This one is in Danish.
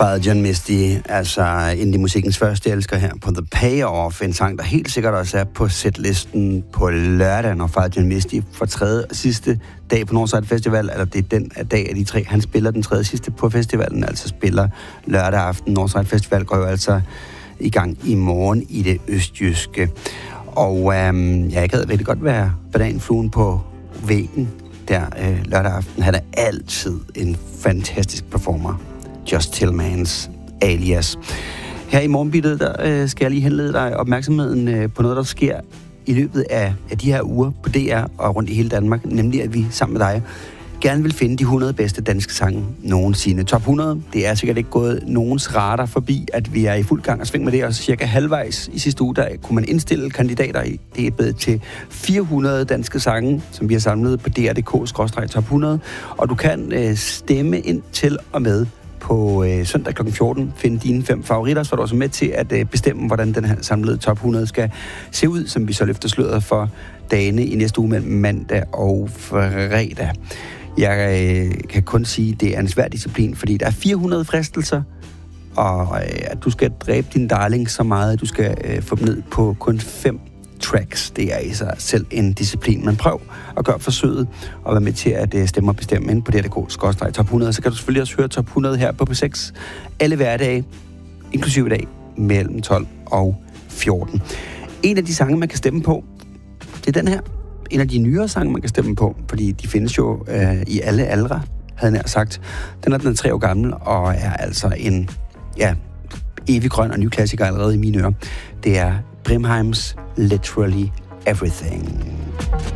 Father John Misty, altså indie-musikkens første elsker her på The Payoff, en sang, der helt sikkert også er på setlisten på lørdag, når Father John Misty for tredje og sidste dag på Northside Festival, eller det er den dag af de tre, han spiller den tredje sidste på festivalen, altså spiller lørdag aften. Northside Festival går jo altså i gang i morgen i det østjyske. Og jeg gad rigtig godt være bananfluen på væggen der lørdag aften. Han er altid en fantastisk performer. Just Tillmans alias. Her i morgenbittet, der skal jeg lige henlede dig opmærksomheden på noget, der sker i løbet af de her uger på DR og rundt i hele Danmark, nemlig at vi sammen med dig gerne vil finde de 100 bedste danske sange nogensinde. Top 100, det er sikkert ikke gået nogens radar forbi, at vi er i fuld gang og sving med det, og cirka halvvejs i sidste uge, der kunne man indstille kandidater i. Det er blevet til 400 danske sange, som vi har samlet på dr.dk/top 100, og du kan stemme ind til og med på søndag kl. 14, finde dine 5 favoritter, så er du også med til at bestemme, hvordan den her samlede top 100 skal se ud, som vi så løfter sløret for dagene i næste uge mellem mandag og fredag. Jeg kan kun sige, at det er en svær disciplin, fordi der er 400 fristelser, og at du skal dræbe din darling så meget, at du skal få dem ned på kun 5 tracks. Det er i sig selv en disciplin. Men prøv at gøre forsøget og være med til at stemme og bestemme ind på dr.dk/top 100. Så kan du selvfølgelig også høre top 100 her på P6 alle hverdage, inklusive i dag, mellem 12 og 14. En af de sange, man kan stemme på, det er den her. En af de nyere sange, man kan stemme på, fordi de findes jo i alle aldre, havde jeg sagt. Den er 3 år gammel, og er altså en evig grøn og ny klassiker allerede i mine ører. Det er Brimheims Literally Everything.